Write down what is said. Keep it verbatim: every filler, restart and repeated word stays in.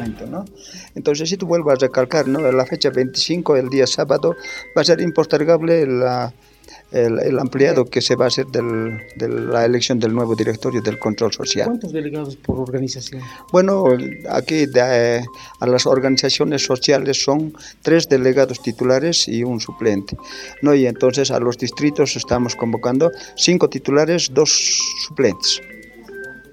momento, ¿no? Entonces, si tú vuelvo a recalcar, ¿no? La fecha veinticinco, el día sábado, va a ser impostergable la, el, el ampliado que se va a hacer del, de la elección del nuevo directorio del control social. ¿Cuántos delegados por organización? Bueno, aquí de, eh, a las organizaciones sociales son tres delegados titulares y un suplente, ¿no? Y entonces a los distritos estamos convocando cinco titulares, dos suplentes.